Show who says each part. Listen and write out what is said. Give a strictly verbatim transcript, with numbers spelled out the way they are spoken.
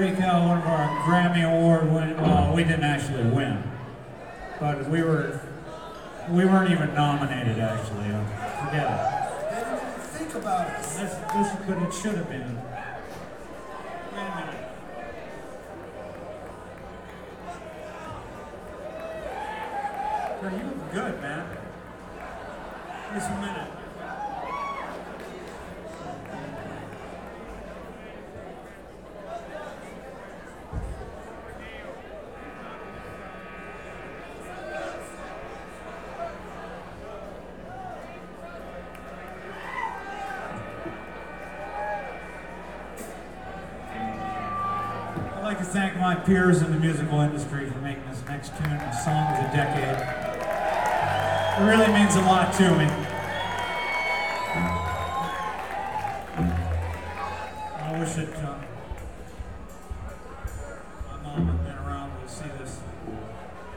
Speaker 1: Raquel one of our Grammy Award win. Well, we didn't actually win, but we were we weren't even nominated actually. Forget it.
Speaker 2: They didn't even think about it.
Speaker 1: This, this but it should have been. Wait a minute. Bro, you look good, man. Just a minute. I'd like to thank my peers in the musical industry for making this next tune a song of the decade. It really means a lot to me. I wish it. Uh,